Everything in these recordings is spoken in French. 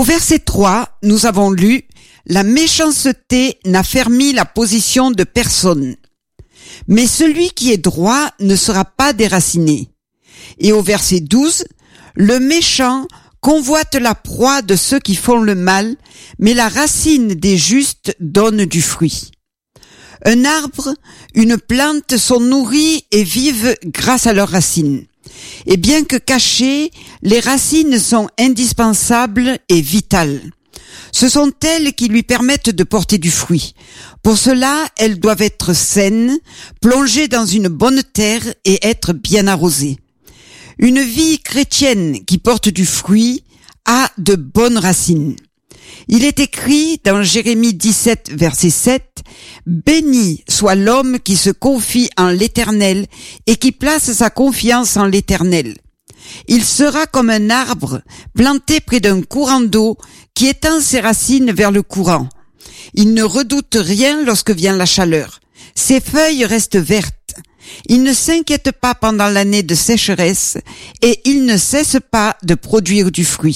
Au verset 3, nous avons lu « La méchanceté n'affermit la position de personne, mais celui qui est droit ne sera pas déraciné. » Et au verset 12, « Le méchant convoite la proie de ceux qui font le mal, mais la racine des justes donne du fruit. » Un arbre, une plante sont nourris et vivent grâce à leurs racines. Et bien que cachées, les racines sont indispensables et vitales. Ce sont elles qui lui permettent de porter du fruit. Pour cela, elles doivent être saines, plongées dans une bonne terre et être bien arrosées. Une vie chrétienne qui porte du fruit a de bonnes racines. Il est écrit dans Jérémie 17, verset 7, « Béni soit l'homme qui se confie en l'Éternel et qui place sa confiance en l'Éternel. Il sera comme un arbre planté près d'un courant d'eau qui étend ses racines vers le courant. Il ne redoute rien lorsque vient la chaleur. Ses feuilles restent vertes. Il ne s'inquiète pas pendant l'année de sécheresse et il ne cesse pas de produire du fruit. »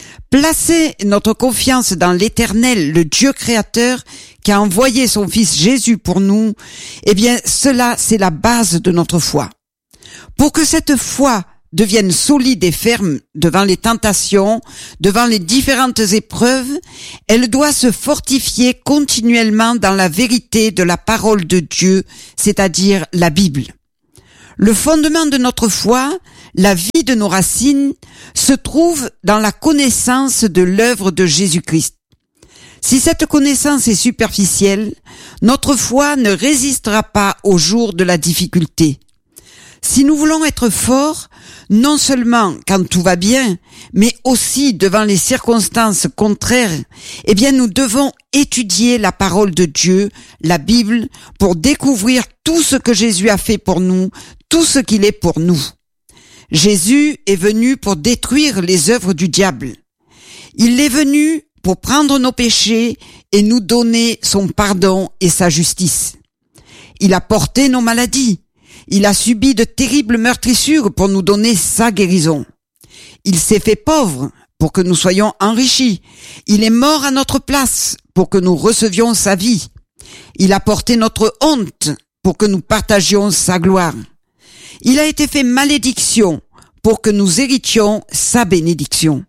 Placer notre confiance dans l'Éternel, le Dieu créateur, qui a envoyé son Fils Jésus pour nous, eh bien, cela, c'est la base de notre foi. Pour que cette foi devienne solide et ferme devant les tentations, devant les différentes épreuves, elle doit se fortifier continuellement dans la vérité de la parole de Dieu, c'est-à-dire la Bible. Le fondement de notre foi, la vie de nos racines, se trouve dans la connaissance de l'œuvre de Jésus-Christ. Si cette connaissance est superficielle, notre foi ne résistera pas au jour de la difficulté. Si nous voulons être forts, non seulement quand tout va bien, mais aussi devant les circonstances contraires, eh bien nous devons étudier la parole de Dieu, la Bible, pour découvrir tout ce que Jésus a fait pour nous, tout ce qu'il est pour nous. Jésus est venu pour détruire les œuvres du diable. Il est venu pour prendre nos péchés et nous donner son pardon et sa justice. Il a porté nos maladies. Il a subi de terribles meurtrissures pour nous donner sa guérison. Il s'est fait pauvre pour que nous soyons enrichis. Il est mort à notre place pour que nous recevions sa vie. Il a porté notre honte pour que nous partagions sa gloire. Il a été fait malédiction pour que nous héritions sa bénédiction.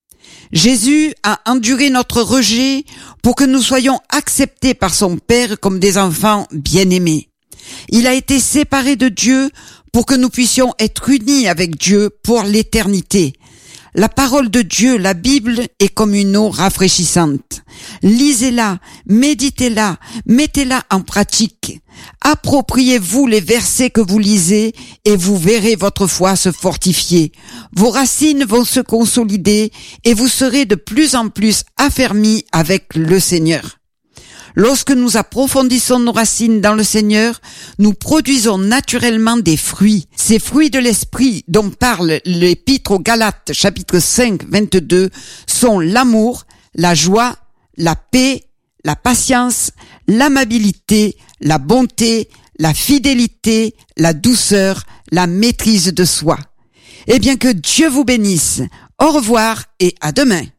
Jésus a enduré notre rejet pour que nous soyons acceptés par son Père comme des enfants bien-aimés. Il a été séparé de Dieu pour que nous puissions être unis avec Dieu pour l'éternité. La parole de Dieu, la Bible, est comme une eau rafraîchissante. Lisez-la, méditez-la, mettez-la en pratique. Appropriez-vous les versets que vous lisez et vous verrez votre foi se fortifier. Vos racines vont se consolider et vous serez de plus en plus affermis avec le Seigneur. Lorsque nous approfondissons nos racines dans le Seigneur, nous produisons naturellement des fruits. Ces fruits de l'esprit dont parle l'Épître aux Galates, chapitre 5, 22, sont l'amour, la joie, la paix, la patience, l'amabilité, la bonté, la fidélité, la douceur, la maîtrise de soi. Eh bien que Dieu vous bénisse. Au revoir et à demain.